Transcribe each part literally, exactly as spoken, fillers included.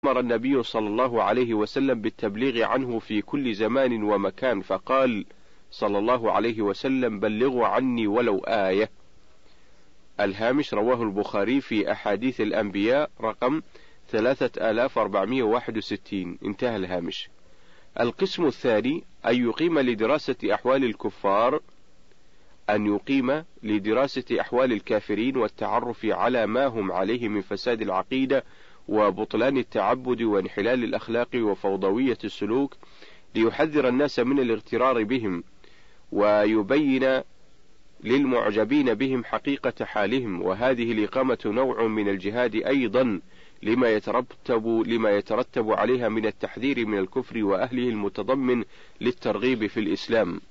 أمر النبي صلى الله عليه وسلم بالتبليغ عنه في كل زمان ومكان، فقال صلى الله عليه وسلم: بلغوا عني ولو آية. الهامش: رواه البخاري في أحاديث الأنبياء رقم ثلاثة آلاف وأربعمائة وواحد وستين. انتهى الهامش. القسم الثاني: أن يقيم لدراسة أحوال الكفار أن يقيم لدراسة أحوال الكافرين والتعرف على ما هم عليه من فساد العقيدة وبطلان التعبد وانحلال الأخلاق وفوضوية السلوك، ليحذر الناس من الاغترار بهم، ويبين للمعجبين بهم حقيقة حالهم. وهذه الإقامة نوع من الجهاد أيضا لما يترتب لما يترتب عليها من التحذير من الكفر وأهله، المتضمن للترغيب في الإسلام.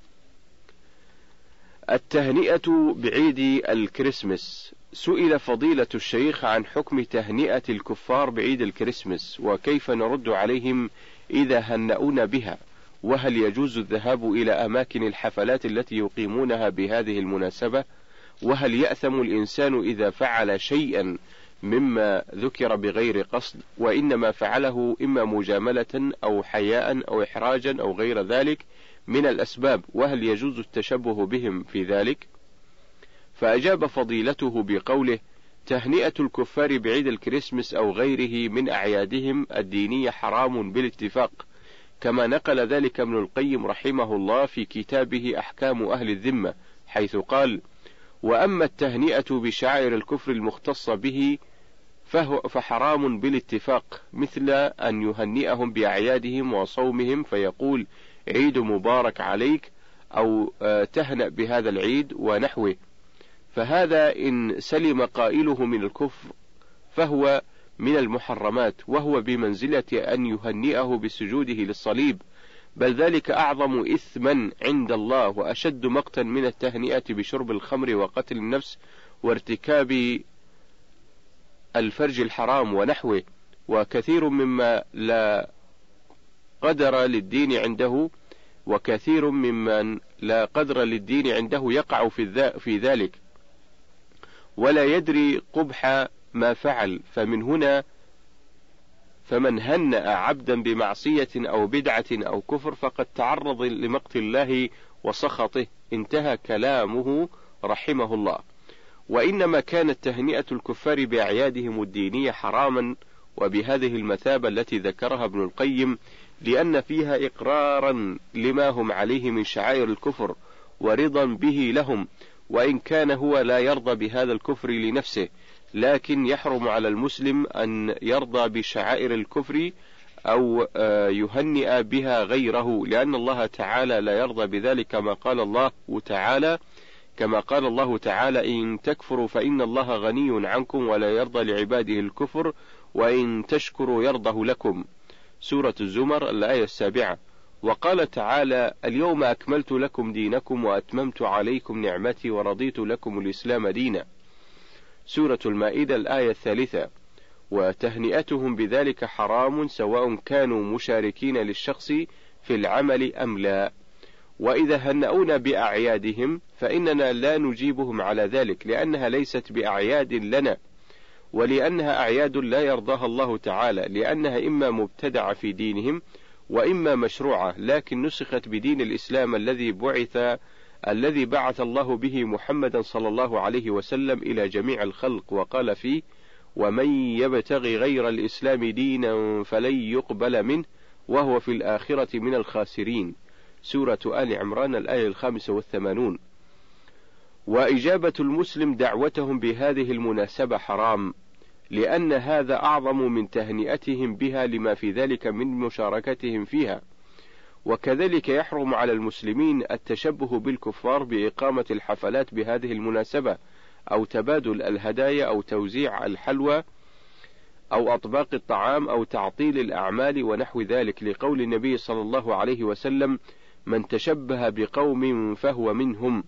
التهنئة بعيد الكريسماس. سئل فضيلة الشيخ عن حكم تهنئة الكفار بعيد الكريسماس، وكيف نرد عليهم إذا هنؤونا بها، وهل يجوز الذهاب إلى أماكن الحفلات التي يقيمونها بهذه المناسبة، وهل يأثم الإنسان إذا فعل شيئا مما ذكر بغير قصد، وإنما فعله إما مجاملة أو حياء أو إحراجا أو غير ذلك من الأسباب، وهل يجوز التشبه بهم في ذلك؟ فأجاب فضيلته بقوله: تهنئة الكفار بعيد الكريسماس أو غيره من أعيادهم الدينية حرام بالاتفاق، كما نقل ذلك ابن القيم رحمه الله في كتابه أحكام أهل الذمة، حيث قال: وأما التهنئة بشعائر الكفر المختصة به فهو فحرام بالاتفاق، مثل أن يهنئهم بأعيادهم وصومهم فيقول: عيد مبارك عليك، أو تهنأ بهذا العيد ونحوه، فهذا إن سلم قائله من الكفر فهو من المحرمات، وهو بمنزلة أن يهنئه بسجوده للصليب، بل ذلك أعظم إثما عند الله وأشد مقتا من التهنئة بشرب الخمر وقتل النفس وارتكاب الفرج الحرام ونحوه. وكثير مما لا قدر للدين عنده وكثير ممن لا قدر للدين عنده يقع في ذلك ولا يدري قبح ما فعل، فمن هنا فمن هنأ عبدا بمعصية أو بدعة أو كفر فقد تعرض لمقت الله وسخطه. انتهى كلامه رحمه الله. وإنما كانت تهنئة الكفار بأعيادهم الدينية حراما وبهذه المثابة التي ذكرها ابن القيم، لأن فيها إقرارا لما هم عليه من شعائر الكفر ورضا به لهم، وإن كان هو لا يرضى بهذا الكفر لنفسه، لكن يحرم على المسلم أن يرضى بشعائر الكفر أو يهنئ بها غيره، لأن الله تعالى لا يرضى بذلك، كما قال الله تعالى كما قال الله تعالى: إن تكفروا فإن الله غني عنكم ولا يرضى لعباده الكفر وإن تشكروا يرضه لكم. سورة الزمر الآية السابعة. وقال تعالى: اليوم أكملت لكم دينكم وأتممت عليكم نعمتي ورضيت لكم الإسلام دينا. سورة المائدة الآية الثالثة. وتهنئتهم بذلك حرام سواء كانوا مشاركين للشخص في العمل أم لا. وإذا هنؤونا بأعيادهم فإننا لا نجيبهم على ذلك، لأنها ليست بأعياد لنا، ولأنها أعياد لا يرضاها الله تعالى، لأنها إما مبتدعة في دينهم وإما مشروعة، لكن نسخت بدين الإسلام الذي بعث الذي بعث الله به محمدا صلى الله عليه وسلم إلى جميع الخلق، وقال فيه: ومن يبتغي غير الإسلام دينا فلن يقبل منه وهو في الآخرة من الخاسرين. سورة آل عمران الآية الخامسة والثمانون. وإجابة المسلم دعوتهم بهذه المناسبة حرام، لأن هذا أعظم من تهنئتهم بها لما في ذلك من مشاركتهم فيها. وكذلك يحرم على المسلمين التشبه بالكفار بإقامة الحفلات بهذه المناسبة، أو تبادل الهدايا، أو توزيع الحلوى، أو أطباق الطعام، أو تعطيل الأعمال ونحو ذلك، لقول النبي صلى الله عليه وسلم: من تشبه بقوم فهو منهم.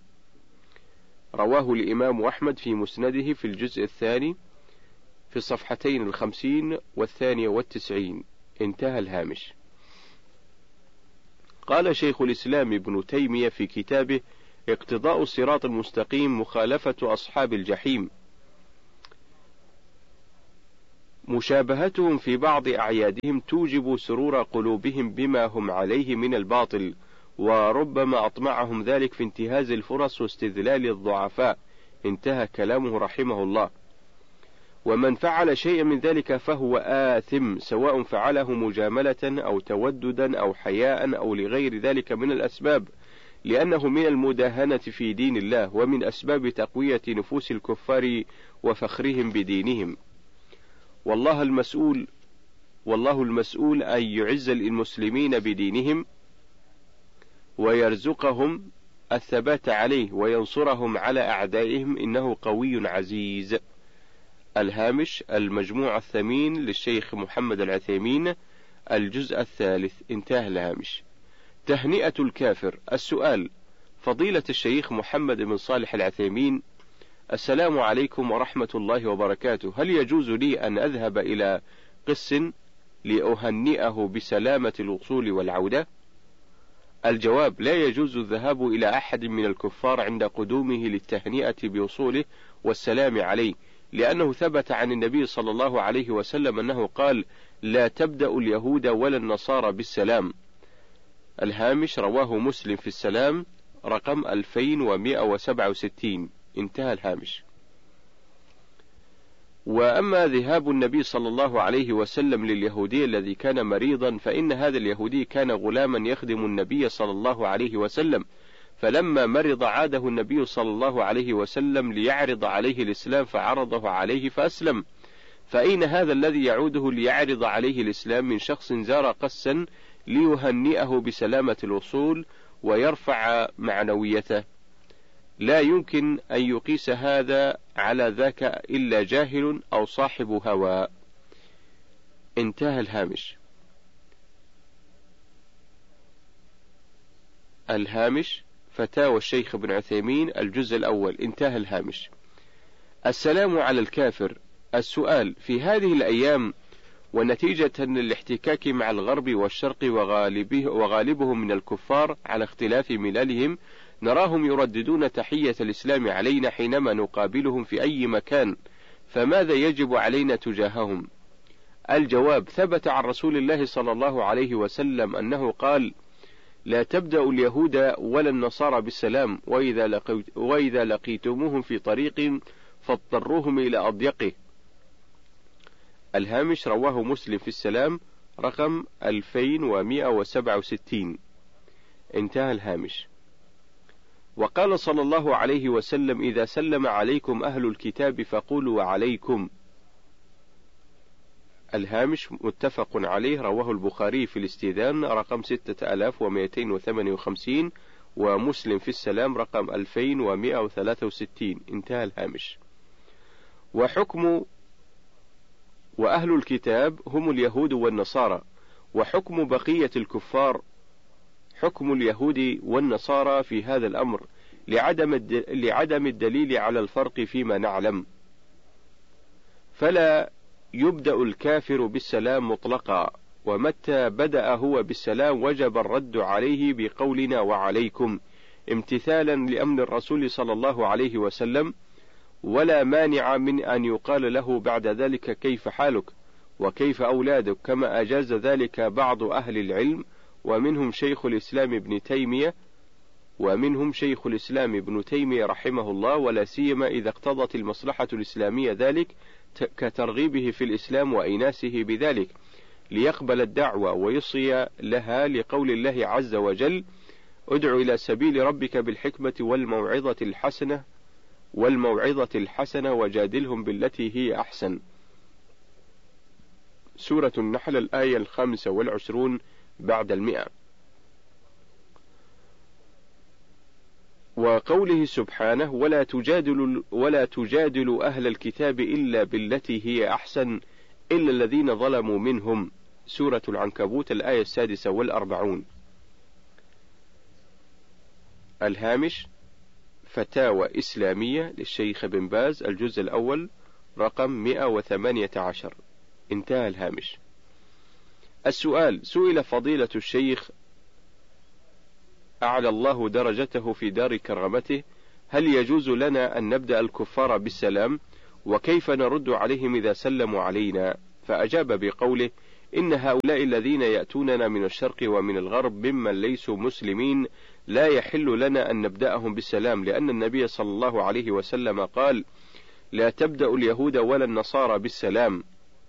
رواه الإمام أحمد في مسنده في الجزء الثاني في الصفحتين الخمسين والثانية والتسعين. انتهى الهامش. قال شيخ الإسلام ابن تيمية في كتابه اقتضاء الصراط المستقيم مخالفة أصحاب الجحيم: مشابهتهم في بعض أعيادهم توجب سرور قلوبهم بما هم عليه من الباطل، وربما أطمعهم ذلك في انتهاز الفرص واستذلال الضعفاء. انتهى كلامه رحمه الله. ومن فعل شيئا من ذلك فهو آثم، سواء فعله مجاملة أو توددا أو حياء أو لغير ذلك من الأسباب، لأنه من المداهنة في دين الله، ومن أسباب تقوية نفوس الكفار وفخرهم بدينهم. والله المسؤول والله المسؤول أن يعز المسلمين بدينهم ويرزقهم الثبات عليه وينصرهم على أعدائهم، إنه قوي عزيز. الهامش المجموع الثمين للشيخ محمد العثيمين، الجزء الثالث. انتهى الهامش. تهنئة الكافر. السؤال: فضيلة الشيخ محمد بن صالح العثيمين، السلام عليكم ورحمة الله وبركاته، هل يجوز لي أن أذهب إلى قس لأهنئه بسلامة الوصول والعودة؟ الجواب: لا يجوز الذهاب إلى أحد من الكفار عند قدومه للتهنئة بوصوله والسلام عليه، لأنه ثبت عن النبي صلى الله عليه وسلم أنه قال: لا تبدأ اليهود ولا النصارى بالسلام. الهامش رواه مسلم في السلام رقم ألفين ومئة وسبعة وستين. انتهى الهامش. وأما ذهاب النبي صلى الله عليه وسلم لليهودي الذي كان مريضا، فإن هذا اليهودي كان غلاما يخدم النبي صلى الله عليه وسلم، فلما مرض عاده النبي صلى الله عليه وسلم ليعرض عليه الإسلام فعرضه عليه فأسلم. فأين هذا الذي يعوده ليعرض عليه الإسلام من شخص زار قسا ليهنئه بسلامة الوصول ويرفع معنويته؟ لا يمكن أن يقيس هذا على ذاك إلا جاهل أو صاحب هوى. انتهى الهامش. الهامش فتاوى الشيخ ابن عثيمين، الجزء الأول. انتهى الهامش. السلام على الكافر. السؤال: في هذه الأيام ونتيجة للاحتكاك مع الغرب والشرق وغالبه وغالبهم من الكفار على اختلاف مللهم، نراهم يرددون تحية الإسلام علينا حينما نقابلهم في أي مكان، فماذا يجب علينا تجاههم؟ الجواب: ثبت عن رسول الله صلى الله عليه وسلم أنه قال: لا تبدأ اليهود ولا النصارى بالسلام، وإذا, لقيت وإذا لقيتموهم في طريق فاضطروهم إلى أضيقه. الهامش رواه مسلم في السلام رقم ألفين ومئة وسبعة وستين. انتهى الهامش. وقال صلى الله عليه وسلم: إذا سلم عليكم أهل الكتاب فقولوا وعليكم. الهامش متفق عليه، رواه البخاري في الاستئذان رقم ستة آلاف ومئتين وثمانية وخمسين، ومسلم في السلام رقم ألفين ومئة وثلاثة وستين. انتهى الهامش. وحكم وأهل الكتاب هم اليهود والنصارى، وحكم بقية الكفار حكم اليهود والنصارى في هذا الأمر، لعدم لعدم الدليل على الفرق فيما نعلم. فلا يبدأ الكافر بالسلام مطلقا، ومتى بدأ هو بالسلام وجب الرد عليه بقولنا وعليكم، امتثالا لأمر الرسول صلى الله عليه وسلم، ولا مانع من أن يقال له بعد ذلك: كيف حالك وكيف أولادك، كما أجاز ذلك بعض أهل العلم، ومنهم شيخ الإسلام ابن تيمية ومنهم شيخ الإسلام ابن تيمية رحمه الله، ولا سيما إذا اقتضت المصلحة الإسلامية ذلك كترغيبه في الإسلام وإيناسه بذلك ليقبل الدعوة ويصي لها، لقول الله عز وجل: ادع إلى سبيل ربك بالحكمة والموعظة الحسنة والموعظة الحسنة وجادلهم بالتي هي أحسن. سورة النحل الآية الخامسة والعشرون بعد المئة. وقوله سبحانه: ولا تجادل ولا تجادل أهل الكتاب إلا بالتي هي أحسن إلا الذين ظلموا منهم. سورة العنكبوت الآية السادسة والأربعون. الهامش فتاوى إسلامية للشيخ بن باز، الجزء الأول رقم مئة وثمانية عشر. انتهى الهامش. السؤال: سئل فضيلة الشيخ أعلى الله درجته في دار كرامته: هل يجوز لنا أن نبدأ الكفار بالسلام؟ وكيف نرد عليهم إذا سلموا علينا؟ فأجاب بقوله: إن هؤلاء الذين يأتوننا من الشرق ومن الغرب ممن ليسوا مسلمين لا يحل لنا أن نبدأهم بالسلام، لأن النبي صلى الله عليه وسلم قال: لا تبدأ اليهود ولا النصارى بالسلام.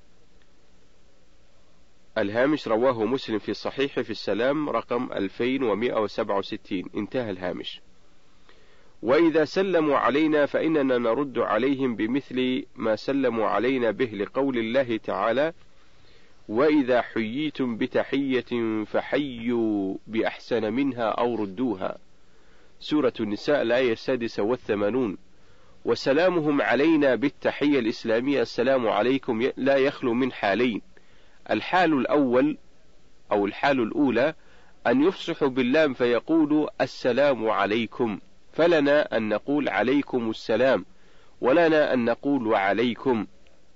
الهامش: رواه مسلم في صحيح في السلام رقم ألفين ومئة وسبعة وستين. انتهى الهامش. وإذا سلموا علينا فإننا نرد عليهم بمثل ما سلموا علينا به، لقول الله تعالى: وإذا حييتم بتحية فحيوا بأحسن منها أو ردوها. سورة النساء الآية السادسة والثمانون. وسلامهم علينا بالتحية الإسلامية السلام عليكم لا يخلو من حالين: الحال الأول أو الحال الأولى أن يفصحوا باللام فيقولوا السلام عليكم، فلنا أن نقول عليكم السلام، ولنا أن نقول وعليكم.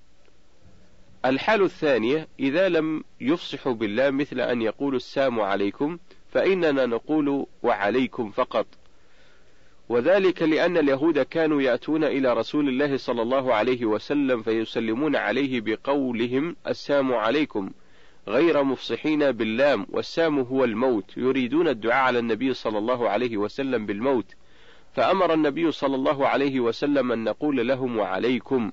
الحال الثانية إذا لم يفصحوا باللام مثل أن يقولوا السلام عليكم، فإننا نقول وعليكم فقط، وذلك لأن اليهود كانوا يأتون إلى رسول الله صلى الله عليه وسلم فيسلمون عليه بقولهم السلام عليكم غير مفصحين باللام، والسام هو الموت، يريدون الدعاء على النبي صلى الله عليه وسلم بالموت، فأمر النبي صلى الله عليه وسلم أن نقول لهم وعليكم.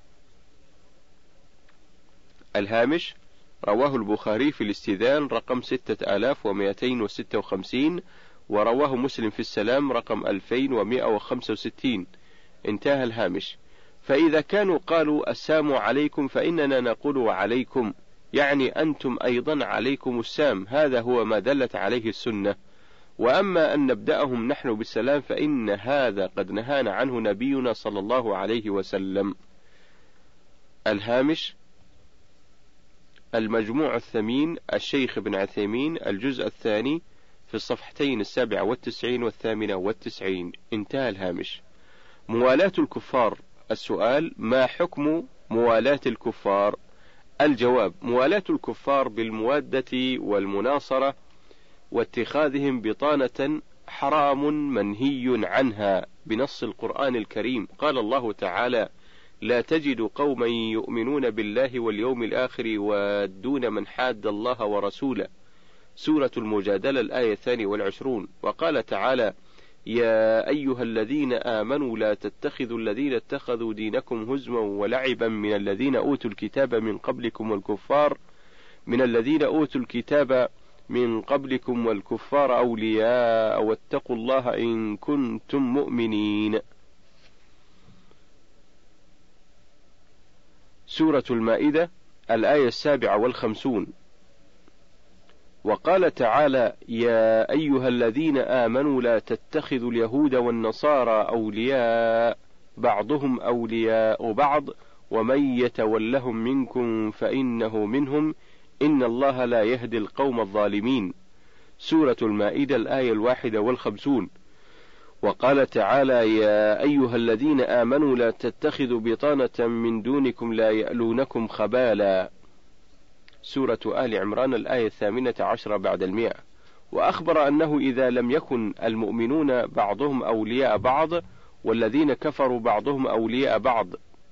الهامش: رواه البخاري في الاستئذان رقم ستة آلاف ومئتين وستة وخمسين، ورواه مسلم في السلام رقم ألفين ومئة وخمسة وستين. انتهى الهامش. فإذا كانوا قالوا السلام عليكم فإننا نقول وعليكم، يعني أنتم أيضا عليكم السام، هذا هو ما دلت عليه السنة. وأما أن نبدأهم نحن بالسلام فإن هذا قد نهانا عنه نبينا صلى الله عليه وسلم. الهامش: المجموع الثمين الشيخ ابن عثيمين الجزء الثاني في الصفحتين السابعة والتسعين والثامنة والتسعين. انتهى الهامش. موالاة الكفار. السؤال: ما حكم موالاة الكفار؟ الجواب: موالاة الكفار بالموادة والمناصرة واتخاذهم بطانة حرام منهي عنها بنص القرآن الكريم. قال الله تعالى: لا تجد قوما يؤمنون بالله واليوم الآخر يوادون من حاد الله ورسوله. سورة المجادلة الآية الثانية والعشرون. وقال تعالى: يا أيها الذين آمنوا لا تتخذوا الذين اتخذوا دينكم هزوا ولعبا من الذين أوتوا الكتاب من قبلكم والكفار من الذين أوتوا الكتاب من قبلكم والكفار أولياء واتقوا الله إن كنتم مؤمنين. سورة المائدة الآية السابعة والخمسون. وقال تعالى: يا أيها الذين آمنوا لا تتخذوا اليهود والنصارى أولياء بعضهم أولياء بعض ومن يتولهم منكم فإنه منهم إن الله لا يهدي القوم الظالمين. سورة المائدة الآية الواحدة والخمسون. وقال تعالى: يا أيها الذين آمنوا لا تتخذوا بطانة من دونكم لا يألونكم خبالا. سورة آل عمران الآية الثامنة عشرة بعد المئة. وأخبر أنه إذا لم يكن المؤمنون بعضهم أولياء بعض والذين كفروا بعضهم أولياء بعض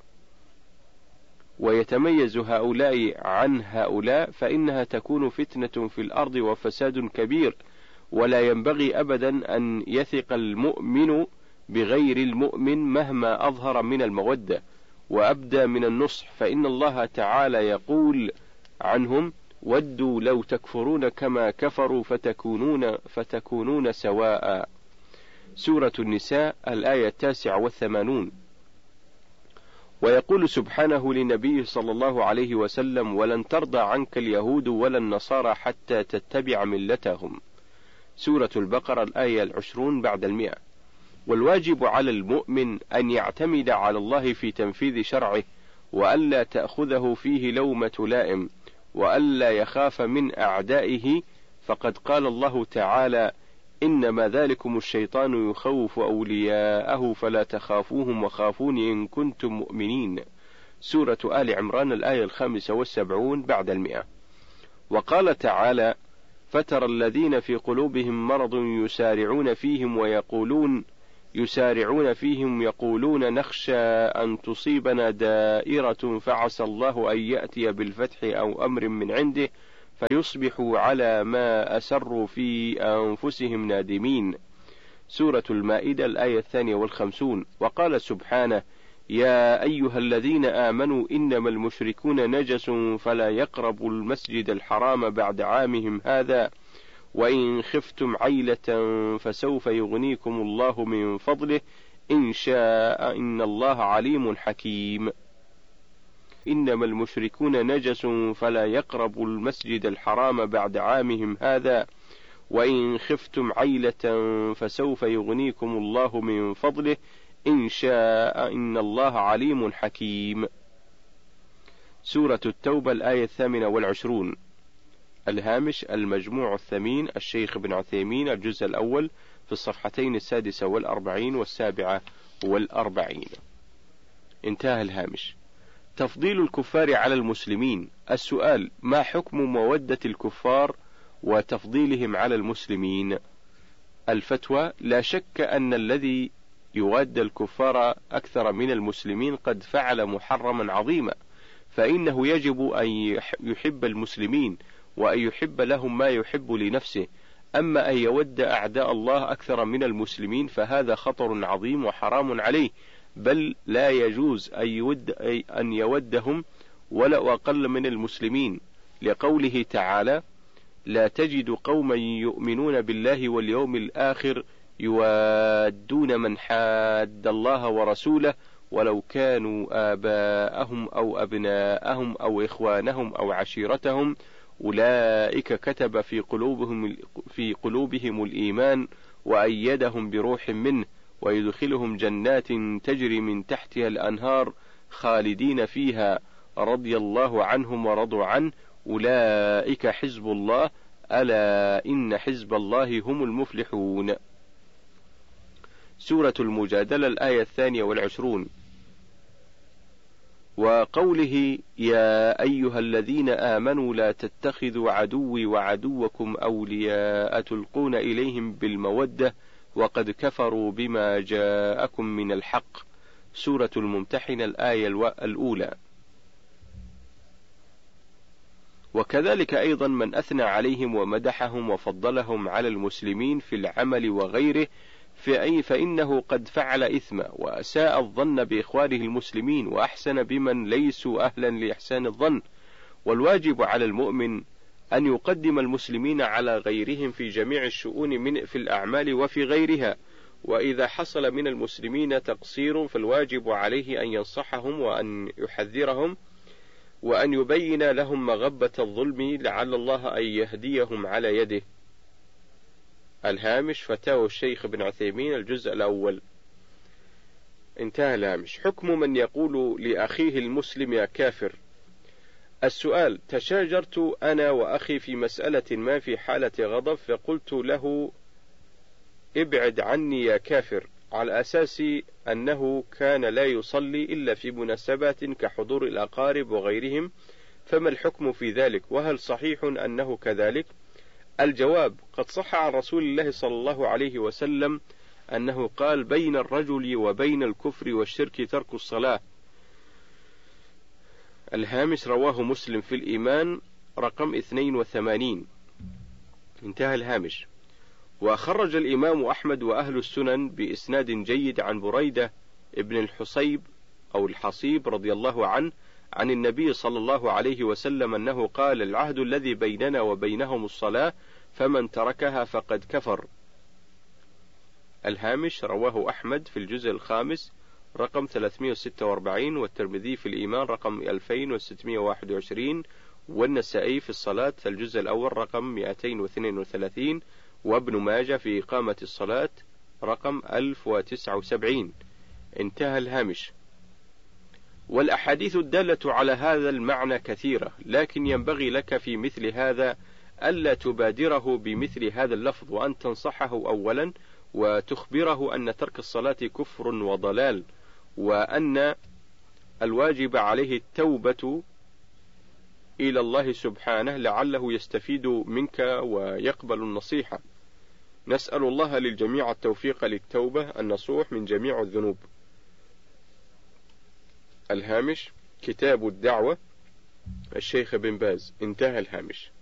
ويتميز هؤلاء عن هؤلاء فإنها تكون فتنة في الأرض وفساد كبير، ولا ينبغي أبدا أن يثق المؤمن بغير المؤمن مهما أظهر من المودة وأبدى من النصح، فإن الله تعالى يقول عنهم: ودوا لو تكفرون كما كفروا فتكونون, فتكونون سواء. سورة النساء الآية التاسعة والثمانون. ويقول سبحانه لنبيه صلى الله عليه وسلم: ولن ترضى عنك اليهود ولا النصارى حتى تتبع ملتهم. سورة البقرة الآية العشرون بعد المئة. والواجب على المؤمن أن يعتمد على الله في تنفيذ شرعه، وألا تأخذه فيه لومة لائم، وألا يخاف من أعدائه، فقد قال الله تعالى: إنما ذلكم الشيطان يخوف أولياءه فلا تخافوهم وخافون إن كنتم مؤمنين. سورة آل عمران الآية الخامسة والسبعون بعد المئة. وقال تعالى: فترى الذين في قلوبهم مرض يسارعون فيهم ويقولون يسارعون فيهم يقولون نخشى أن تصيبنا دائرة فعسى الله أن يأتي بالفتح أو أمر من عنده فيصبحوا على ما أسروا في أنفسهم نادمين. سورة المائدة الآية الثانية والخمسون. وقال سبحانه: يا أيها الذين آمنوا إنما المشركون نجس فلا يقربوا المسجد الحرام بعد عامهم هذا وإن خفتم عيلة فسوف يغنيكم الله من فضله إن شاء إن الله عليم حكيم. إنما المشركون نجس فلا يقربوا المسجد الحرام بعد عامهم هذا وإن خفتم عيلة فسوف يغنيكم الله من فضله إن شاء إن الله عليم حكيم. سورة التوبة الآية الثامنة والعشرون. الهامش: المجموع الثمين، الشيخ ابن عثيمين، الجزء الأول، في الصفحتين السادسة والأربعين والسابعة والأربعين. انتهى الهامش. تفضيل الكفار على المسلمين. السؤال: ما حكم مودة الكفار وتفضيلهم على المسلمين؟ الفتوى: لا شك أن الذي يواد الكفار أكثر من المسلمين قد فعل محرما عظيما، فإنه يجب أن يحب المسلمين وأن يحب لهم ما يحب لنفسه. أما أن يود أعداء الله أكثر من المسلمين فهذا خطر عظيم وحرام عليه، بل لا يجوز أن يود أن يودهم ولا أقل من المسلمين، لقوله تعالى: لا تجد قوما يؤمنون بالله واليوم الآخر يوادون من حاد الله ورسوله ولو كانوا آباءهم أو أبناءهم أو إخوانهم أو عشيرتهم أولئك كتب في قلوبهم في قلوبهم الإيمان وأيدهم بروح منه ويدخلهم جنات تجري من تحتها الأنهار خالدين فيها رضي الله عنهم ورضوا عنه أولئك حزب الله ألا إن حزب الله هم المفلحون. سورة المجادلة الآية الثانية والعشرون. وقوله: يا أيها الذين آمنوا لا تتخذوا عدوي وعدوكم أولياء تلقون إليهم بالمودة وقد كفروا بما جاءكم من الحق. سورة الممتحنة الآية الأولى. وكذلك أيضا من أثنى عليهم ومدحهم وفضلهم على المسلمين في العمل وغيره فأي فإنه قد فعل إثما وأساء الظن بإخوانه المسلمين وأحسن بمن ليسوا أهلا لإحسان الظن. والواجب على المؤمن أن يقدم المسلمين على غيرهم في جميع الشؤون من في الأعمال وفي غيرها، وإذا حصل من المسلمين تقصير فالواجب عليه أن ينصحهم وأن يحذرهم وأن يبين لهم مغبة الظلم لعل الله أن يهديهم على يده. الهامش: فتاوى الشيخ ابن عثيمين، الجزء الأول. انتهى الهامش. حكم من يقول لأخيه المسلم يا كافر. السؤال: تشاجرت أنا وأخي في مسألة ما في حالة غضب فقلت له ابعد عني يا كافر، على أساس أنه كان لا يصلي إلا في مناسبات كحضور الأقارب وغيرهم، فما الحكم في ذلك؟ وهل صحيح أنه كذلك؟ الجواب: قد صح عن رسول الله صلى الله عليه وسلم أنه قال: بين الرجل وبين الكفر والشرك ترك الصلاة. الهامش: رواه مسلم في الإيمان رقم اثنين وثمانين. انتهى الهامش. وخرج الإمام أحمد وأهل السنن بإسناد جيد عن بريدة ابن الحصيب أو الحصيب رضي الله عنه عن النبي صلى الله عليه وسلم أنه قال: العهد الذي بيننا وبينهم الصلاة فمن تركها فقد كفر. الهامش: رواه أحمد في الجزء الخامس رقم ثلاثمائة وستة وأربعين، والترمذي في الإيمان رقم ألفين وستمائة وواحد وعشرين، والنسائي في الصلاة الجزء الأول رقم مئتين واثنين وثلاثين، وابن ماجه في إقامة الصلاة رقم ألف وتسعة وسبعين. انتهى الهامش. والأحاديث الدالة على هذا المعنى كثيرة، لكن ينبغي لك في مثل هذا ألا تبادره بمثل هذا اللفظ، وأن تنصحه أولا وتخبره أن ترك الصلاة كفر وضلال، وأن الواجب عليه التوبة إلى الله سبحانه لعله يستفيد منك ويقبل النصيحة. نسأل الله للجميع التوفيق للتوبة النصوح من جميع الذنوب. الهامش: كتاب الدعوة الشيخ بن باز. انتهى الهامش.